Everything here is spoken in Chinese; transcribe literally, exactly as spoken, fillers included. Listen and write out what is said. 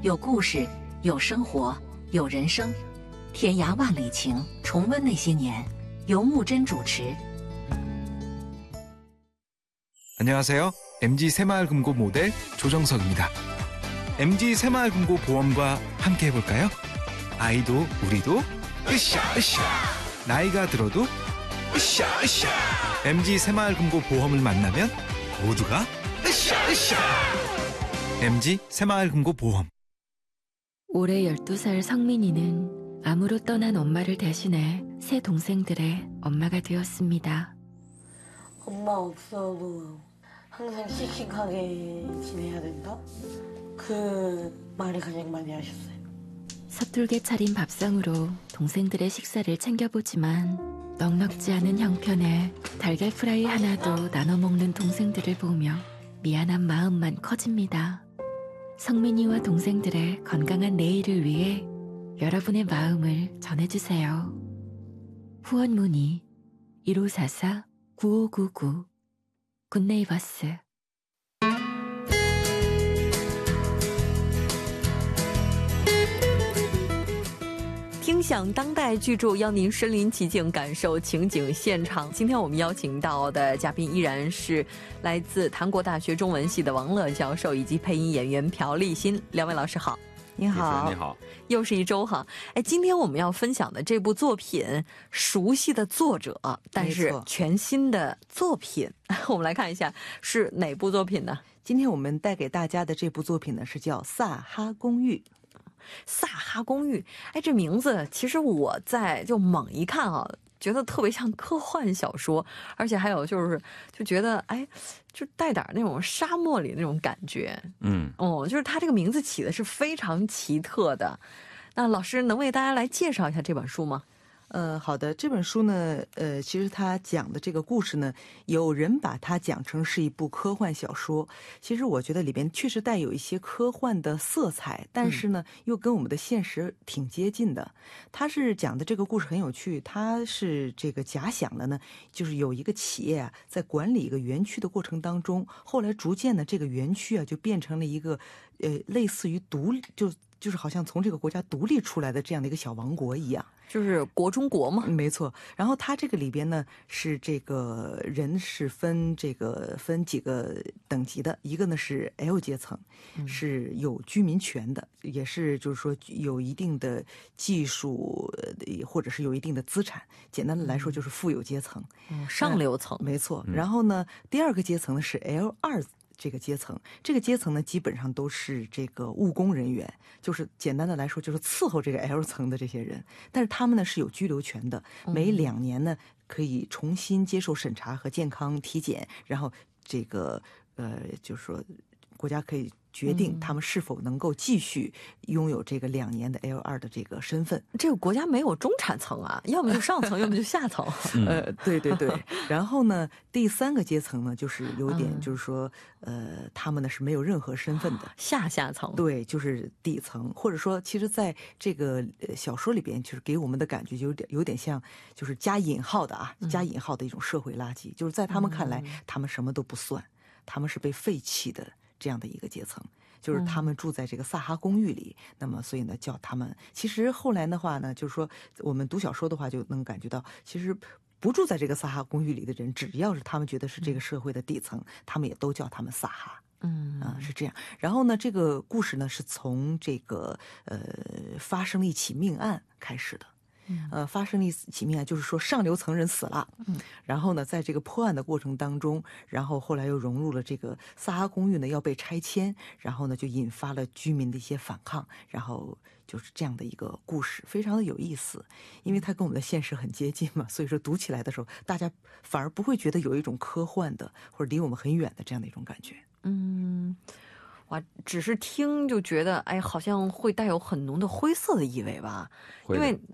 有故事，有生活，有人生。天涯万里情，重温那些年。由木真主持。 안녕하세요. 엠지 새마을금고 모델 조정석입니다. 엠지 새마을금고 보험과 함께 해볼까요? 아이도 우리도 으쌰 으쌰. 나이가 들어도 으쌰 으쌰. 엠지 새마을금고 보험을 만나면 모두가 으쌰 으쌰. 엠지 새마을금고 보험. 올해 열두 살 성민이는 암으로 떠난 엄마를 대신해 세 동생들의 엄마가 되었습니다. 엄마 없어도 항상 씩씩하게 지내야 된다? 그 말을 가장 많이 하셨어요. 서툴게 차린 밥상으로 동생들의 식사를 챙겨보지만 넉넉지 않은 형편에 달걀 프라이 하나도 나눠 먹는 동생들을 보며 미안한 마음만 커집니다. 성민이와 동생들의 건강한 내일을 위해 여러분의 마음을 전해주세요. 후원 문의 일오사사 구오구구 굿네이버스. 听响当代巨著，邀您身临其境，感受情景现场。今天我们邀请到的嘉宾依然是来自韩国大学中文系的王乐教授，以及配音演员朴立新。两位老师好。 你好， 你好， 又是一周哈。哎，今天我们要分享的这部作品，熟悉的作者，但是全新的作品，我们来看一下是哪部作品呢？ 今天我们带给大家的这部作品呢，是叫《萨哈公寓》。 萨哈公寓，哎，这名字其实我在就猛一看啊，觉得特别像科幻小说，而且还有就是就觉得哎，就带点那种沙漠里那种感觉。嗯，哦，就是他这个名字起的是非常奇特的。那老师能为大家来介绍一下这本书吗？ 呃，好的，这本书呢，呃，其实它讲的这个故事呢，有人把它讲成是一部科幻小说。其实我觉得里边确实带有一些科幻的色彩，但是呢，又跟我们的现实挺接近的。它是讲的这个故事很有趣，它是这个假想的呢，就是有一个企业啊，在管理一个园区的过程当中，后来逐渐的这个园区啊，就变成了一个呃，类似于独立就。 就是好像从这个国家独立出来的这样的一个小王国一样，就是国中国嘛，没错。然后它这个里边呢是这个人是分这个分几个等级的，一个呢是 L 阶层，是有居民权的，也是就是说有一定的技术或者是有一定的资产，简单的来说就是富有阶层，上流层，没错。然后呢，第二个阶层呢是 L 二。 这个阶层，这个阶层呢，基本上都是这个务工人员，就是简单的来说，就是伺候这个 L 层的这些人。但是他们呢是有居留权的，每两年呢可以重新接受审查和健康体检，然后这个呃，就是说国家可以 决定他们是否能够继续拥有这个两年的 L 二的这个身份。这个国家没有中产层啊，要么就上层，要么就下层。呃，对对对。然后呢，第三个阶层呢，就是有点就是说，呃，他们呢是没有任何身份的下下层。对，就是底层，或者说，其实在这个小说里边，就是给我们的感觉就有点有点像，就是加引号的啊，加引号的一种社会垃圾，就是在他们看来，他们什么都不算，他们是被废弃的 这样的一个阶层，就是他们住在这个萨哈公寓里，那么所以呢叫他们，其实后来的话呢，就是说我们读小说的话就能感觉到，其实不住在这个萨哈公寓里的人，只要是他们觉得是这个社会的底层，他们也都叫他们萨哈。 嗯啊，是这样。然后呢，这个故事呢是从这个呃发生了一起命案开始的。 呃，发生了一起命案，就是说上流层人死了，嗯，然后呢，在这个破案的过程当中，然后后来又融入了这个萨哈公寓呢要被拆迁，然后呢就引发了居民的一些反抗，然后就是这样的一个故事，非常的有意思，因为它跟我们的现实很接近嘛，所以说读起来的时候，大家反而不会觉得有一种科幻的或者离我们很远的这样的一种感觉。嗯， 哇，只是听就觉得哎，好像会带有很浓的灰色的意味吧，因为